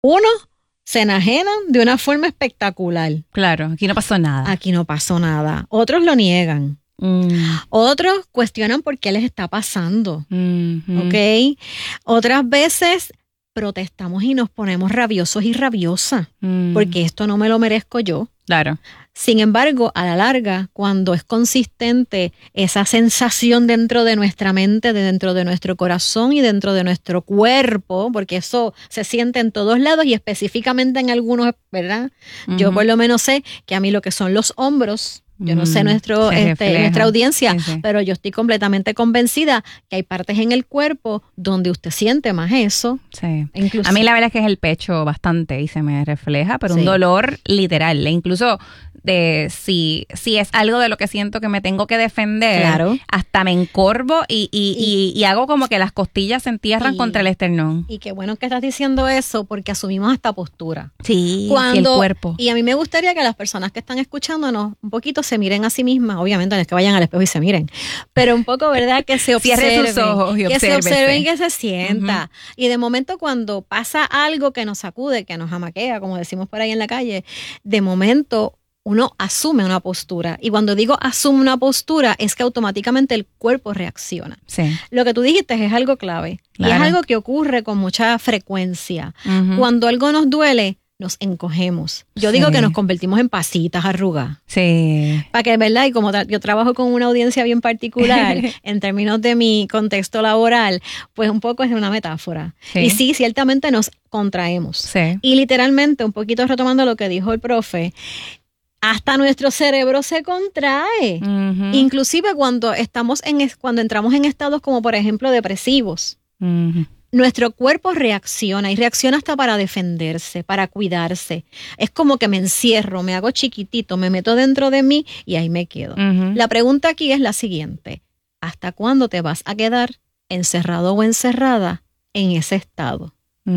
Uno, se enajenan de una forma espectacular. Claro, aquí no pasó nada. Aquí no pasó nada. Otros lo niegan. Otros cuestionan por qué les está pasando. ¿Ok? Otras veces protestamos y nos ponemos rabiosos y rabiosas porque esto no me lo merezco yo. Claro. Sin embargo, a la larga, cuando es consistente esa sensación dentro de nuestra mente, dentro de nuestro corazón y dentro de nuestro cuerpo, porque eso se siente en todos lados y específicamente en algunos, ¿verdad? Yo por lo menos sé que a mí lo que son los hombros, yo no sé nuestra audiencia, sí. pero yo estoy completamente convencida que hay partes en el cuerpo donde usted siente más eso. Sí. Incluso, a mí la verdad es que es el pecho bastante y se me refleja, pero sí. un dolor literal. Incluso si es algo de lo que siento que me tengo que defender, claro. hasta me encorvo y hago como que las costillas se entierran contra el esternón. Y qué bueno que estás diciendo eso, porque asumimos hasta postura. Sí, y el cuerpo. Y a mí me gustaría que las personas que están escuchándonos un poquito se miren a sí mismas. Obviamente no es que vayan al espejo y se miren, pero un poco, ¿verdad? Que se observen. Cierre sus ojos y que se observen y que se obsérvese. sienta. Y de momento cuando pasa algo que nos sacude, que nos amaquea, como decimos por ahí en la calle, de momento uno asume una postura. Y cuando digo asume una postura, es que automáticamente el cuerpo reacciona. Sí. Lo que tú dijiste es algo clave. Claro. Y es algo que ocurre con mucha frecuencia. Cuando algo nos duele, nos encogemos. Yo digo que nos convertimos en pasitas arrugadas. Sí. Para que, ¿verdad? Y como yo trabajo con una audiencia bien particular, en términos de mi contexto laboral, pues un poco es una metáfora. Sí. Y sí, ciertamente nos contraemos. Sí. Y literalmente, un poquito retomando lo que dijo el profe, hasta nuestro cerebro se contrae. Inclusive cuando entramos en estados como, por ejemplo, depresivos. Nuestro cuerpo reacciona y reacciona hasta para defenderse, para cuidarse. Es como que me encierro, me hago chiquitito, me meto dentro de mí y ahí me quedo. La pregunta aquí es la siguiente. ¿Hasta cuándo te vas a quedar encerrado o encerrada en ese estado?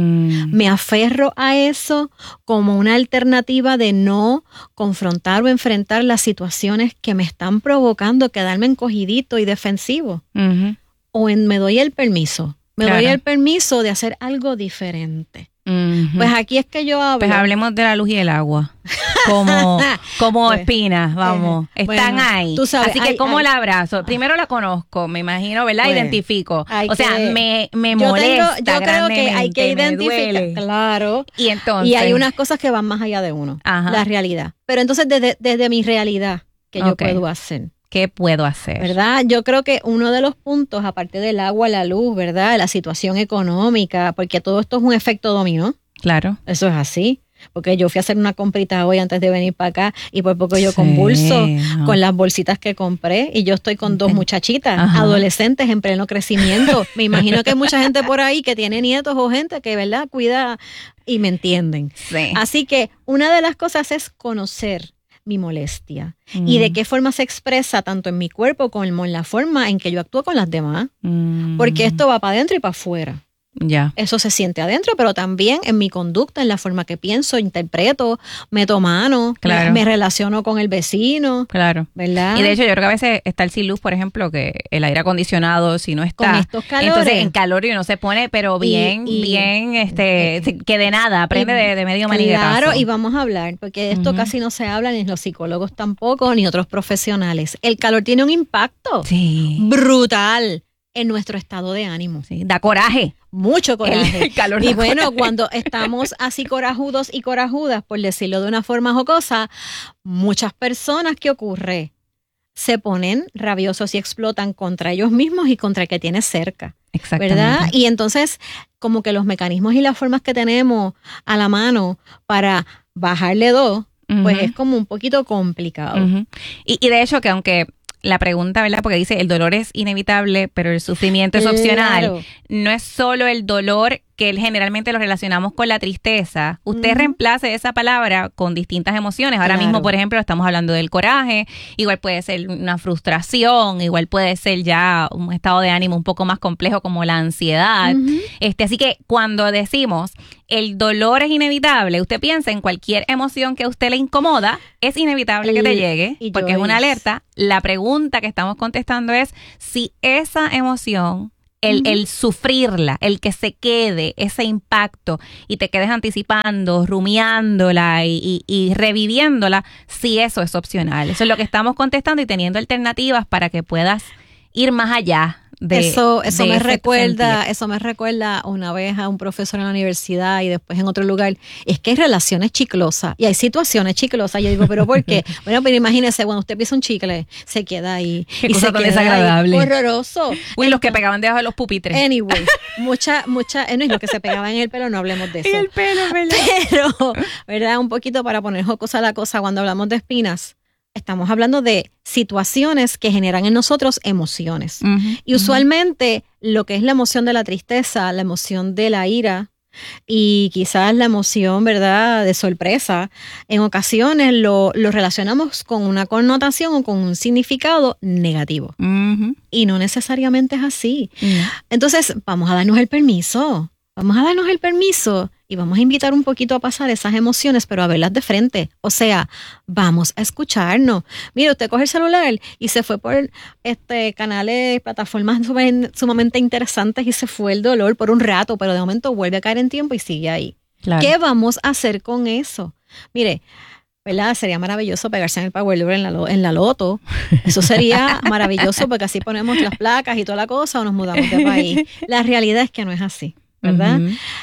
Me aferro a eso como una alternativa de no confrontar o enfrentar las situaciones que me están provocando quedarme encogidito y defensivo. O me doy el permiso. Me doy el permiso de hacer algo diferente. Pues aquí es que yo hablo. Pues hablemos de la luz y el agua. Como pues, espinas, vamos. Están ahí. Tú sabes, así que, ¿cómo la abrazo? Primero la conozco, me imagino, ¿verdad? Pues, identifico. O sea, me molesta. Yo creo que hay que identificar. Claro. Y entonces. Y hay unas cosas que van más allá de uno. Ajá. La realidad. Pero entonces, desde mi realidad, ¿qué yo puedo hacer? ¿Qué puedo hacer? ¿Verdad? Yo creo que uno de los puntos, aparte del agua, la luz, ¿verdad? La situación económica, porque todo esto es un efecto dominó. Claro. Eso es así. Porque yo fui a hacer una comprita hoy antes de venir para acá y por poco yo convulso con las bolsitas que compré y yo estoy con dos muchachitas adolescentes en pleno crecimiento. Me imagino que hay mucha gente por ahí que tiene nietos o gente que, ¿verdad?, cuida y me entienden. Sí. Así que una de las cosas es conocer mi molestia y de qué forma se expresa tanto en mi cuerpo como en la forma en que yo actúo con las demás. Porque esto va para adentro y para afuera. Ya. Eso se siente adentro, pero también en mi conducta, en la forma que pienso, interpreto, meto mano, claro. me relaciono con el vecino. Claro. ¿Verdad? Y de hecho, yo creo que a veces está el sin luz, por ejemplo, que el aire acondicionado, si no está. Con estos calores. Entonces, en calor y uno se pone, pero bien, que de nada, aprende de medio maniguetazo. Claro, y vamos a hablar, porque esto casi no se habla, ni los psicólogos tampoco, ni otros profesionales. El calor tiene un impacto brutal en nuestro estado de ánimo. Sí, da coraje. Mucho coraje. El calor y da bueno, coraje. cuando estamos así corajudos y corajudas, por decirlo de una forma jocosa, muchas personas, ¿qué ocurre? Se ponen rabiosos y explotan contra ellos mismos y contra el que tiene cerca. Exactamente. ¿Verdad? Y entonces, como que los mecanismos y las formas que tenemos a la mano para bajarle dos, pues es como un poquito complicado. Y de hecho que aunque la pregunta, ¿verdad? Porque dice, el dolor es inevitable, pero el sufrimiento es opcional. No es solo el dolor que generalmente lo relacionamos con la tristeza. Usted reemplace esa palabra con distintas emociones. Ahora mismo, por ejemplo, estamos hablando del coraje. Igual puede ser una frustración. Igual puede ser ya un estado de ánimo un poco más complejo como la ansiedad. Así que cuando decimos el dolor es inevitable, usted piensa en cualquier emoción que a usted le incomoda, es inevitable que te llegue, porque es una alerta. La pregunta que estamos contestando es si esa emoción el sufrirla, el que se quede ese impacto y te quedes anticipando, rumiándola y reviviéndola, sí, eso es opcional. Eso es lo que estamos contestando y teniendo alternativas para que puedas ir más allá. Eso me recuerda una vez a un profesor en la universidad y después en otro lugar. Es que hay relaciones chiclosas y hay situaciones chiclosas. Yo digo, ¿pero por qué? Bueno, pero imagínese, cuando usted pisa un chicle, se queda ahí. Qué cosa tan desagradable. Horroroso. Uy, los que pegaban debajo de los pupitres. Anyway, no es lo que se pegaba en el pelo, no hablemos de eso. En el pelo, ¿verdad? Pero, ¿verdad? Un poquito para poner jocosa la cosa cuando hablamos de espinas. Estamos hablando de situaciones que generan en nosotros emociones. Y usualmente lo que es la emoción de la tristeza, la emoción de la ira y quizás la emoción, ¿verdad?, de sorpresa, en ocasiones lo relacionamos con una connotación o con un significado negativo. Y no necesariamente es así. Entonces, vamos a darnos el permiso. Y vamos a invitar un poquito a pasar esas emociones, pero a verlas de frente. O sea, vamos a escucharnos. Mire, usted coge el celular y se fue por canales, plataformas sumamente interesantes y se fue el dolor por un rato, pero de momento vuelve a caer en tiempo y sigue ahí. Claro. ¿Qué vamos a hacer con eso? Mire, ¿verdad? Sería maravilloso pegarse en el Powerball en la loto. Eso sería maravilloso porque así ponemos las placas y toda la cosa o nos mudamos de país. La realidad es que no es así, ¿verdad?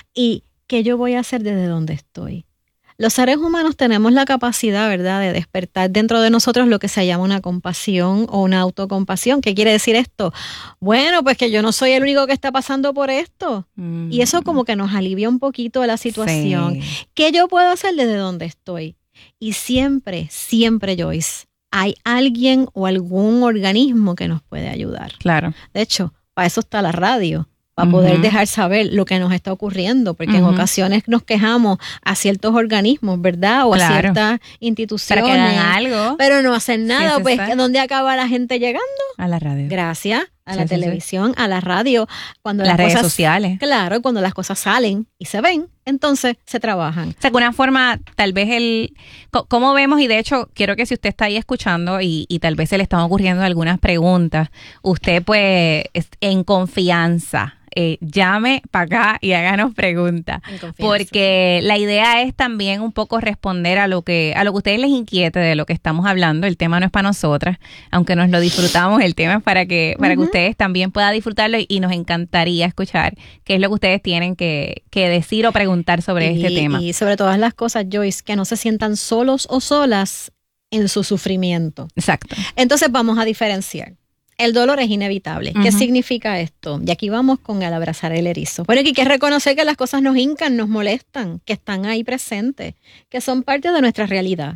Y ¿qué yo voy a hacer desde donde estoy? Los seres humanos tenemos la capacidad, ¿verdad?, de despertar dentro de nosotros lo que se llama una compasión o una autocompasión. ¿Qué quiere decir esto? Bueno, pues que yo no soy el único que está pasando por esto. Y eso como que nos alivia un poquito de la situación. Sí. ¿Qué yo puedo hacer desde donde estoy? Y siempre, Joyce, hay alguien o algún organismo que nos puede ayudar. Claro. De hecho, para eso está la radio. Para poder dejar saber lo que nos está ocurriendo, porque en ocasiones nos quejamos a ciertos organismos, ¿verdad? O a ciertas instituciones. Para que hagan algo. Pero no hacen nada, pues ¿dónde acaba la gente llegando? A la radio. Gracias a la televisión, a la radio. Cuando las redes sociales. Claro, cuando las cosas salen y se ven, entonces se trabajan. O sea, que una forma, tal vez ¿cómo vemos? Y de hecho, quiero que si usted está ahí escuchando y tal vez se le están ocurriendo algunas preguntas, usted pues en confianza, llame para acá y háganos preguntas, porque la idea es también un poco responder a lo que a ustedes les inquiete de lo que estamos hablando. El tema no es para nosotras, aunque nos lo disfrutamos, el tema es para que ustedes también puedan disfrutarlo y nos encantaría escuchar qué es lo que ustedes tienen que decir o preguntar sobre este tema. Y sobre todas las cosas, Joyce, que no se sientan solos o solas en su sufrimiento. Exacto. Entonces vamos a diferenciar. El dolor es inevitable. ¿Qué significa esto? Y aquí vamos con el abrazar el erizo. Bueno, aquí hay que reconocer que las cosas nos hincan, nos molestan, que están ahí presentes, que son parte de nuestra realidad.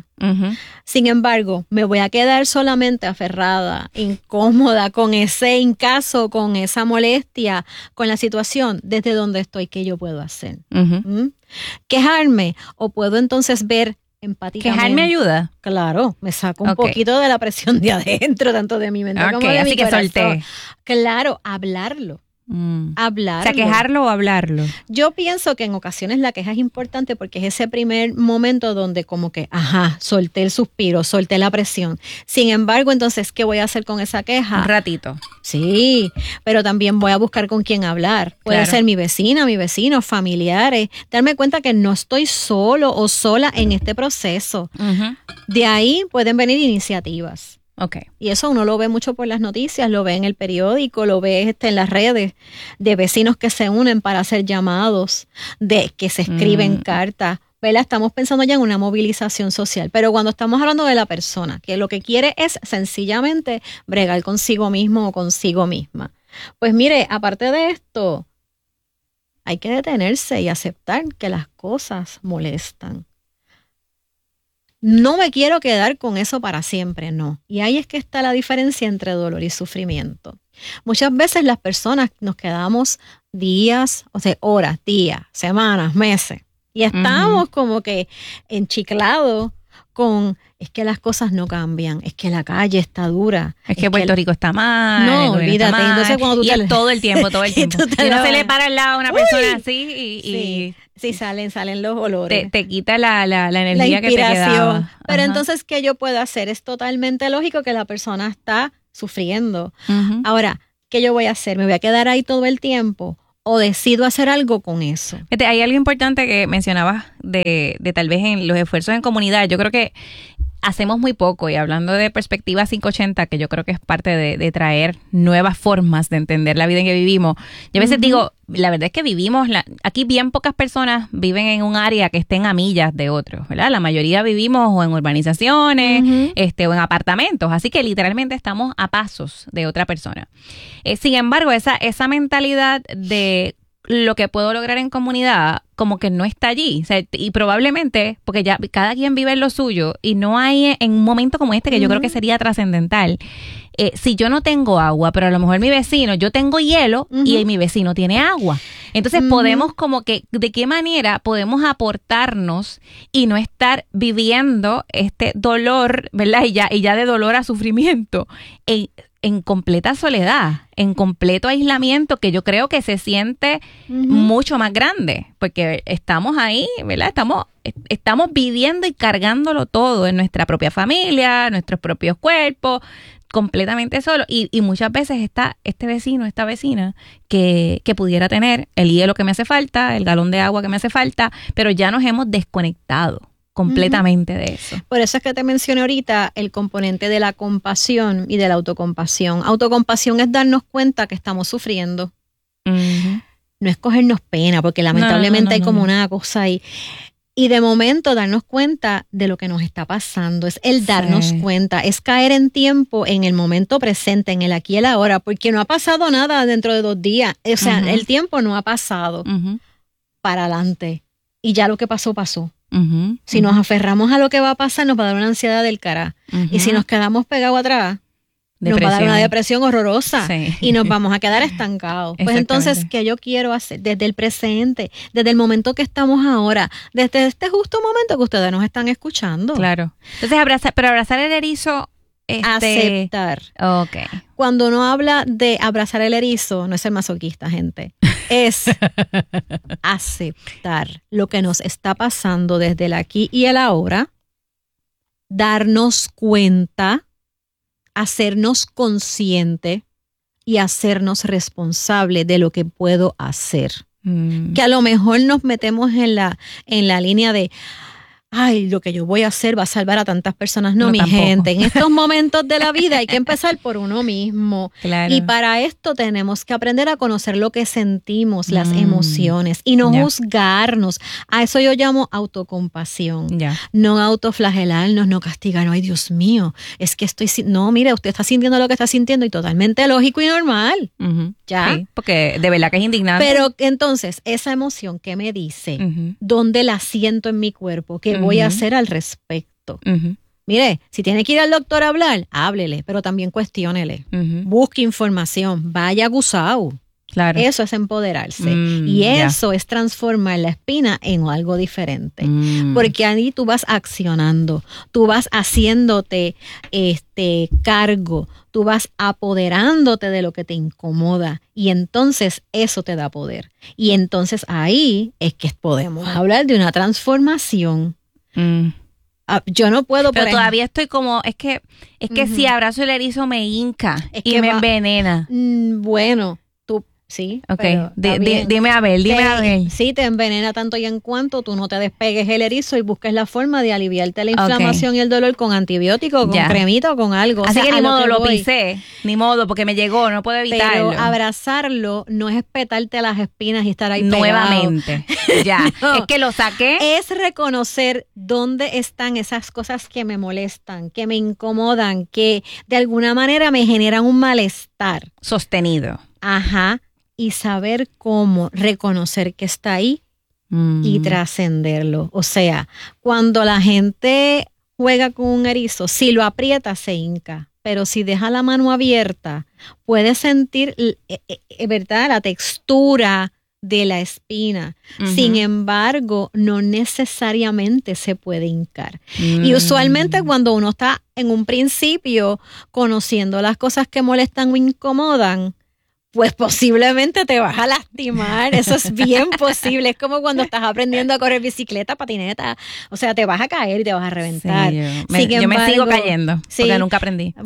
Sin embargo, me voy a quedar solamente aferrada, incómoda, con ese hincazo, con esa molestia, con la situación, desde donde estoy, ¿qué yo puedo hacer? ¿Quejarme? ¿O puedo entonces ver empáticamente? ¿Quejarme ayuda? Claro, me saco un poquito de la presión de adentro, tanto de mi mente como de mi corazón. Así que solté. Claro, hablarlo. Hablarlo. O sea, quejarlo o hablarlo. Yo pienso que en ocasiones la queja es importante porque es ese primer momento donde como que, solté el suspiro, solté la presión. Sin embargo, entonces, ¿qué voy a hacer con esa queja? Un ratito. Sí, pero también voy a buscar con quién hablar. Puede ser mi vecina, mi vecino, familiares. Darme cuenta que no estoy solo o sola en este proceso. De ahí pueden venir iniciativas. Okay. Y eso uno lo ve mucho por las noticias, lo ve en el periódico, lo ve en las redes, de vecinos que se unen para hacer llamados, de que se escriben cartas. ¿Verdad? Estamos pensando ya en una movilización social, pero cuando estamos hablando de la persona, que lo que quiere es sencillamente bregar consigo mismo o consigo misma. Pues mire, aparte de esto, hay que detenerse y aceptar que las cosas molestan. No me quiero quedar con eso para siempre, no. Y ahí es que está la diferencia entre dolor y sufrimiento. Muchas veces las personas nos quedamos días, horas, días, semanas, meses. Y estamos como que enchiclados con, es que las cosas no cambian, es que la calle está dura. Es que Puerto Rico está mal. No, olvídate. Mal. Entonces, cuando tú es todo el tiempo. Y no se le para al lado a una persona así y sí, salen los olores. Te quita la energía que te quedaba. Pero entonces, ¿qué yo puedo hacer? Es totalmente lógico que la persona está sufriendo. Ahora, ¿qué yo voy a hacer? ¿Me voy a quedar ahí todo el tiempo? ¿O decido hacer algo con eso? Hay algo importante que mencionabas de tal vez en los esfuerzos en comunidad. Yo creo que hacemos muy poco, y hablando de perspectiva 580, que yo creo que es parte de traer nuevas formas de entender la vida en que vivimos. Yo a veces digo, la verdad es que aquí bien pocas personas viven en un área que estén a millas de otros, ¿verdad? La mayoría vivimos o en urbanizaciones, o en apartamentos, así que literalmente estamos a pasos de otra persona. Sin embargo, esa mentalidad de lo que puedo lograr en comunidad como que no está allí, o sea, y probablemente porque ya cada quien vive en lo suyo y no hay en un momento como este que yo creo que sería trascendental. Si yo no tengo agua, pero a lo mejor mi vecino, yo tengo hielo y mi vecino tiene agua, entonces podemos como que de qué manera podemos aportarnos y no estar viviendo este dolor, ¿verdad? Y ya de dolor a sufrimiento en completa soledad, en completo aislamiento, que yo creo que se siente mucho más grande, porque estamos ahí, ¿verdad? Estamos viviendo y cargándolo todo en nuestra propia familia, nuestros propios cuerpos, completamente solo. Y muchas veces está este vecino, esta vecina, que pudiera tener el hielo que me hace falta, el galón de agua que me hace falta, pero ya nos hemos desconectado completamente de eso. Por eso es que te mencioné ahorita el componente de la compasión y de la autocompasión. Autocompasión es darnos cuenta que estamos sufriendo. No es cogernos pena, porque lamentablemente hay como una cosa ahí. Y de momento darnos cuenta de lo que nos está pasando. Es el darnos cuenta, es caer en tiempo, en el momento presente, en el aquí y el ahora, porque no ha pasado nada dentro de 2 días. O sea, el tiempo no ha pasado para adelante. Y ya lo que pasó, pasó. Si nos aferramos a lo que va a pasar, nos va a dar una ansiedad del cara. Y si nos quedamos pegados atrás, nos va a dar una depresión horrorosa y nos vamos a quedar estancados. Pues entonces, ¿qué yo quiero hacer? Desde el presente, desde el momento que estamos ahora, desde este justo momento que ustedes nos están escuchando. Claro. Entonces, abrazar el erizo. Aceptar. Okay. Cuando uno habla de abrazar el erizo, no es ser masoquista, gente. Es aceptar lo que nos está pasando desde el aquí y el ahora, darnos cuenta, hacernos consciente y hacernos responsable de lo que puedo hacer. Que a lo mejor nos metemos en la línea de ay, lo que yo voy a hacer va a salvar a tantas personas. No, mi gente, en estos momentos de la vida hay que empezar por uno mismo. Claro. Y para esto tenemos que aprender a conocer lo que sentimos, las emociones, y no juzgarnos. A eso yo llamo autocompasión. No autoflagelarnos, no castigarnos. Ay, Dios mío, es que no, mire, usted está sintiendo lo que está sintiendo y totalmente lógico y normal. ¿Ya? Sí, porque de verdad que es indignante. Pero entonces, esa emoción que me dice, ¿dónde la siento en mi cuerpo? ¿Qué voy a hacer al respecto? Mire, si tiene que ir al doctor a hablar, háblele, pero también cuestiónele. Busque información, vaya gusao. Claro. Eso es empoderarse. Y eso es transformar la espina en algo diferente. Porque ahí tú vas accionando, tú vas haciéndote cargo, tú vas apoderándote de lo que te incomoda. Y entonces eso te da poder. Y entonces ahí es que podemos hablar de una transformación. Yo no puedo. Pero todavía estoy como, es que si abrazo el erizo me hinca y me envenena. Bueno. Sí, okay. Dime a ver. Sí, te envenena tanto y en cuanto tú no te despegues el erizo y busques la forma de aliviarte la inflamación y el dolor con antibiótico, con cremita o con algo. Así que ni modo lo pisé, ni modo porque me llegó, no puedo evitarlo. Pero abrazarlo no es petarte las espinas y estar ahí nuevamente. Ya, no, es que lo saqué. Es reconocer dónde están esas cosas que me molestan, que me incomodan, que de alguna manera me generan un malestar. Sostenido. Ajá. Y saber cómo reconocer que está ahí y trascenderlo. O sea, cuando la gente juega con un erizo, si lo aprieta se hinca, pero si deja la mano abierta, puede sentir, ¿verdad?, la textura de la espina. Sin embargo, no necesariamente se puede hincar. Y usualmente cuando uno está en un principio conociendo las cosas que molestan o incomodan, pues posiblemente te vas a lastimar. Eso es bien posible. Es como cuando estás aprendiendo a correr bicicleta, patineta. O sea, te vas a caer y te vas a reventar. Sí, yo me sigo cayendo porque nunca aprendí. Bueno,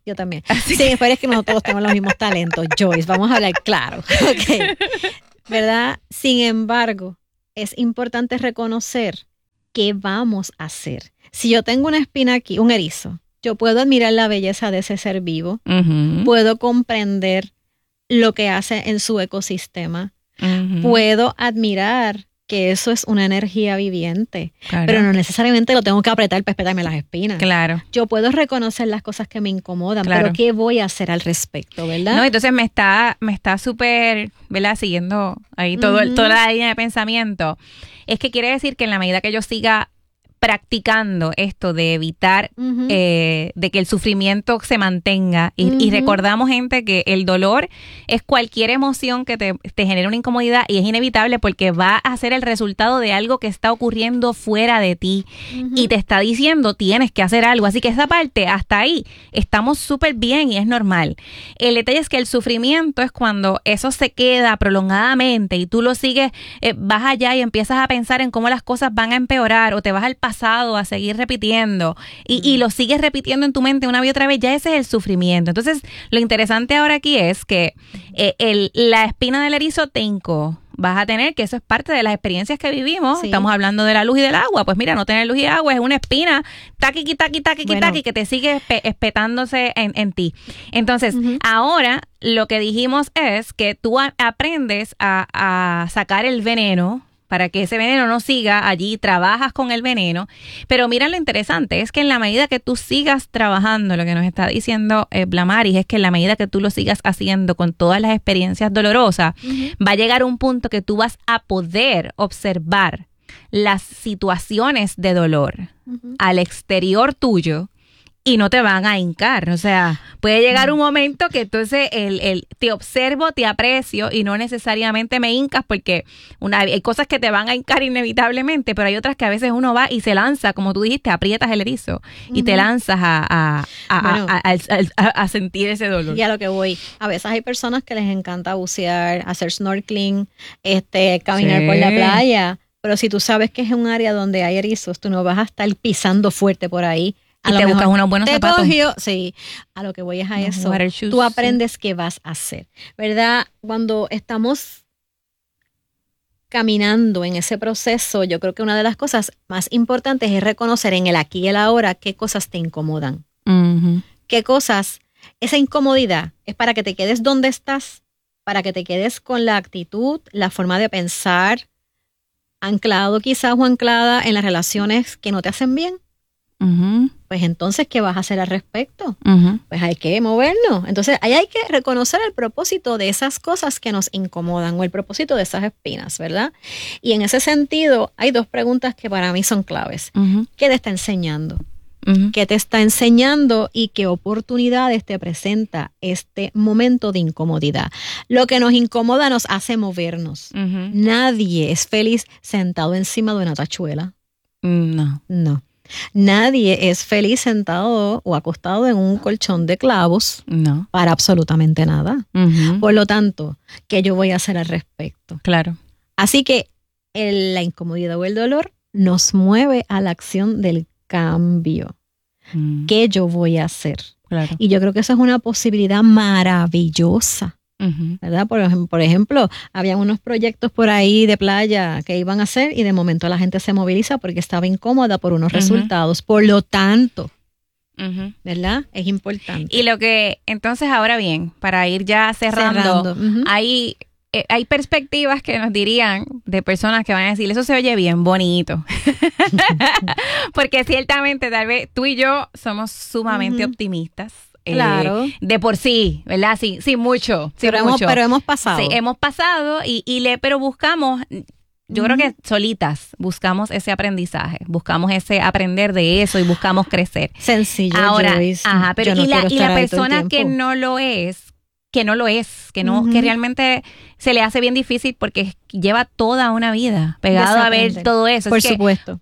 yo también. Sí, pero es que nosotros tenemos los mismos talentos, Joyce, vamos a hablar claro. Okay. ¿Verdad? Sin embargo, es importante reconocer qué vamos a hacer. Si yo tengo una espina aquí, un erizo, yo puedo admirar la belleza de ese ser vivo, puedo comprender lo que hace en su ecosistema, puedo admirar que eso es una energía viviente, pero no necesariamente lo tengo que apretar para espetarme las espinas. Claro. Yo puedo reconocer las cosas que me incomodan, pero ¿qué voy a hacer al respecto, verdad? No, entonces me está súper, ¿verdad? Siguiendo ahí toda la línea de pensamiento. Es que quiere decir que en la medida que yo siga practicando esto de evitar de que el sufrimiento se mantenga y recordamos, gente, que el dolor es cualquier emoción que te genere una incomodidad y es inevitable porque va a ser el resultado de algo que está ocurriendo fuera de ti y te está diciendo tienes que hacer algo, así que esa parte hasta ahí estamos súper bien y es normal. El detalle es que el sufrimiento es cuando eso se queda prolongadamente y tú lo sigues, vas allá y empiezas a pensar en cómo las cosas van a empeorar o te vas al pasado a seguir repitiendo y lo sigues repitiendo en tu mente una y otra vez, ya ese es el sufrimiento. Entonces, lo interesante ahora aquí es que la espina del erizo vas a tener, que eso es parte de las experiencias que vivimos. Sí. Estamos hablando de la luz y del agua. Pues mira, no tener luz y agua es una espina taqui, que te sigue espetándose en ti. Entonces, ahora lo que dijimos es que tú aprendes a sacar el veneno para que ese veneno no siga allí, trabajas con el veneno. Pero mira, lo interesante es que en la medida que tú sigas trabajando, lo que nos está diciendo Blamaris, es que en la medida que tú lo sigas haciendo con todas las experiencias dolorosas, va a llegar un punto que tú vas a poder observar las situaciones de dolor al exterior tuyo y no te van a hincar. O sea, puede llegar un momento que entonces te observo, te aprecio y no necesariamente me hincas porque hay cosas que te van a hincar inevitablemente, pero hay otras que a veces uno va y se lanza, como tú dijiste, aprietas el erizo y te lanzas a sentir ese dolor. Y a lo que voy, a veces hay personas que les encanta bucear, hacer snorkeling, caminar por la playa, pero si tú sabes que es un área donde hay erizos, tú no vas a estar pisando fuerte por ahí. Y te buscas unos buenos zapatos. Sí, a lo que voy es a eso. Tú aprendes qué vas a hacer, ¿verdad? Cuando estamos caminando en ese proceso, yo creo que una de las cosas más importantes es reconocer en el aquí y el ahora qué cosas te incomodan. Qué cosas, esa incomodidad es para que te quedes donde estás, para que te quedes con la actitud, la forma de pensar, anclado quizás o anclada en las relaciones que no te hacen bien. Pues entonces, ¿qué vas a hacer al respecto? Pues hay que movernos. Entonces, ahí hay que reconocer el propósito de esas cosas que nos incomodan o el propósito de esas espinas, ¿verdad? Y en ese sentido, hay dos preguntas que para mí son claves. ¿Qué te está enseñando? ¿Qué te está enseñando y qué oportunidades te presenta este momento de incomodidad? Lo que nos incomoda nos hace movernos. Nadie es feliz sentado encima de una tachuela. No. Nadie es feliz sentado o acostado en un colchón de clavos para absolutamente nada. Por lo tanto, ¿qué yo voy a hacer al respecto? Claro. Así que la incomodidad o el dolor nos mueve a la acción del cambio. ¿Qué yo voy a hacer? Claro. Y yo creo que eso es una posibilidad maravillosa. ¿Verdad? Por ejemplo, habían unos proyectos por ahí de playa que iban a hacer y de momento la gente se moviliza porque estaba incómoda por unos resultados. Por lo tanto, ¿verdad? Es importante. Y lo que, entonces, ahora bien, para ir ya cerrando. Hay perspectivas que nos dirían de personas que van a decir, eso se oye bien bonito. Porque ciertamente, tal vez tú y yo somos sumamente optimistas. Claro. De por sí, ¿verdad? Sin mucho. Pero hemos pasado. Sí, hemos pasado pero buscamos, yo creo que solitas buscamos ese aprendizaje, buscamos ese aprender de eso y buscamos crecer. Sencillo. Ahora, Joyce, pero y la persona que no lo es, que realmente se le hace bien difícil porque lleva toda una vida pegado a ver todo eso. Por supuesto.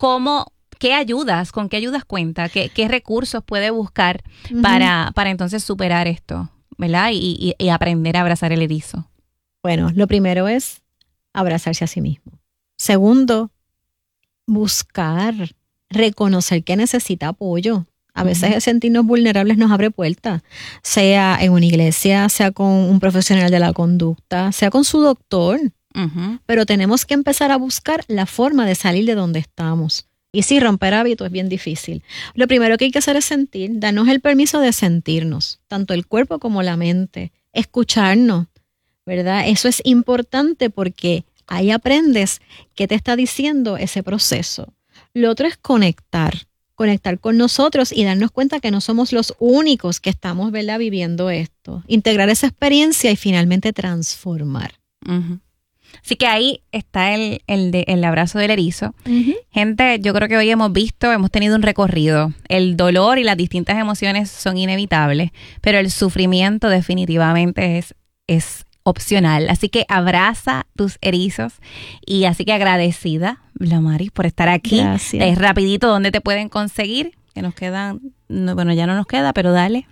¿Con qué ayudas cuenta? ¿Qué recursos puede buscar para entonces superar esto, ¿verdad? Y aprender a abrazar el erizo. Bueno, lo primero es abrazarse a sí mismo. Segundo, buscar, reconocer que necesita apoyo. A veces el sentirnos vulnerables nos abre puertas, sea en una iglesia, sea con un profesional de la conducta, sea con su doctor. Pero tenemos que empezar a buscar la forma de salir de donde estamos. Y sí, romper hábitos es bien difícil. Lo primero que hay que hacer es sentir, darnos el permiso de sentirnos, tanto el cuerpo como la mente, escucharnos, ¿verdad? Eso es importante porque ahí aprendes qué te está diciendo ese proceso. Lo otro es conectar con nosotros y darnos cuenta que no somos los únicos que estamos, ¿verdad?, viviendo esto. Integrar esa experiencia y finalmente transformar. Así que ahí está el abrazo del erizo. Gente, yo creo que hoy hemos tenido un recorrido. El dolor y las distintas emociones son inevitables, pero el sufrimiento definitivamente es opcional. Así que abraza tus erizos y así que agradecida, Blamaris, por estar aquí. Gracias. Rapidito, ¿dónde te pueden conseguir? Que nos quedan, bueno, ya no nos queda, pero dale.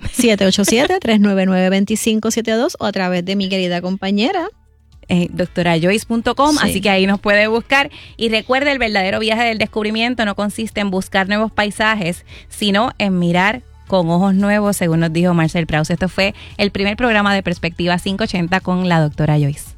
787-399-2572 o a través de mi querida compañera doctorajoyce.com, así que ahí nos puede buscar. Y recuerda, el verdadero viaje del descubrimiento no consiste en buscar nuevos paisajes, sino en mirar con ojos nuevos, según nos dijo Marcel Proust. Esto fue el primer programa de Perspectiva 580 con la doctora Joyce.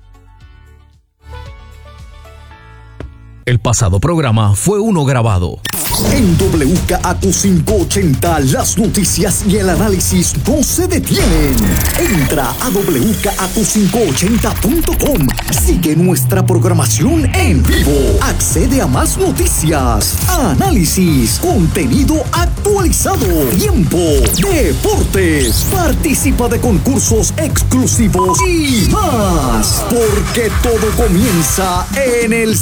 El pasado programa fue uno grabado. En WKAQ 580, las noticias y el análisis no se detienen. Entra a WKAQ580.com. Sigue nuestra programación en vivo. Accede a más noticias, análisis, contenido actualizado, tiempo, deportes. Participa de concursos exclusivos y más. Porque todo comienza en el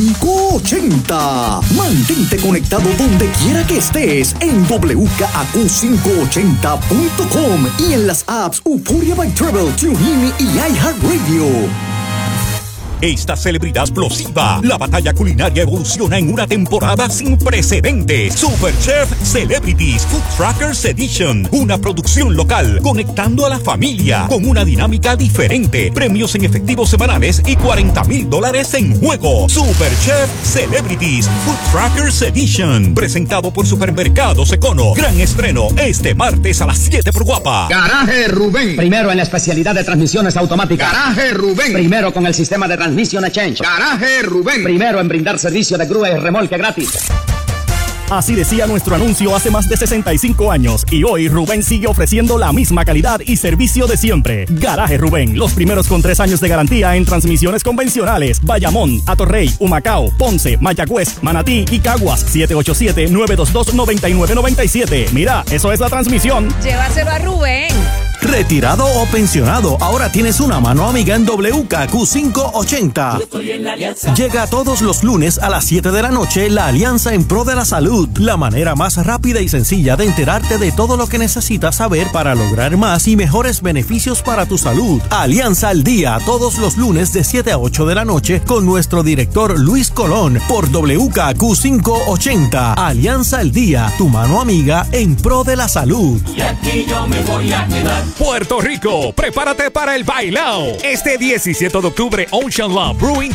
580. Mantente conectado donde quiera que estés en WKAQ580.com y en las apps Euphoria by Travel, TuneIn y iHeartRadio. Esta celebridad explosiva, la batalla culinaria evoluciona en una temporada sin precedentes. Superchef Celebrities Food Truckers Edition, una producción local conectando a la familia con una dinámica diferente, premios en efectivo semanales y $40,000 en juego. Superchef Celebrities Food Truckers Edition, presentado por Supermercados Econo. Gran estreno este martes a las 7 por Guapa. Garaje Rubén, primero en la especialidad de transmisiones automáticas. Garaje Rubén, primero con el sistema de transmisión Exchange. Garaje Rubén, primero en brindar servicio de grúa y remolque gratis. Así decía nuestro anuncio hace más de 65 años y hoy Rubén sigue ofreciendo la misma calidad y servicio de siempre. Garaje Rubén, los primeros con 3 años de garantía en transmisiones convencionales. Bayamón, Atorrey, Humacao, Ponce, Mayagüez, Manatí y Caguas. 787-922-9997. Mira, eso es la transmisión. Llévaselo a Rubén. Retirado o pensionado, ahora tienes una mano amiga en WKAQ 580. Llega todos los lunes a las 7 de la noche la Alianza en Pro de la Salud, la manera más rápida y sencilla de enterarte de todo lo que necesitas saber para lograr más y mejores beneficios para tu salud. Alianza al Día, todos los lunes de 7 a 8 de la noche con nuestro director Luis Colón por WKAQ 580. Alianza al Día, tu mano amiga en Pro de la Salud. Y aquí yo me voy a quedar. Puerto Rico, prepárate para el bailao. Este 17 de octubre, Ocean Love Brewing